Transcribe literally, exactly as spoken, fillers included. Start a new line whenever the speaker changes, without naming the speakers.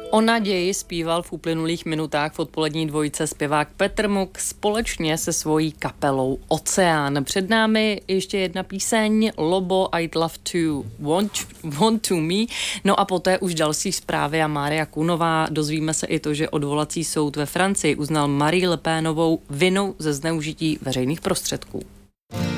O naději zpíval v uplynulých minutách v odpolední dvojce zpěvák Petr Muk společně se svojí kapelou Oceán. Před námi ještě jedna píseň Lobo I'd Love to Want, want to Me. No a poté už další zprávy a Mária Kunová. Dozvíme se i to, že odvolací soud ve Francii uznal Marie Le Penovou vinu ze zneužití veřejných prostředků.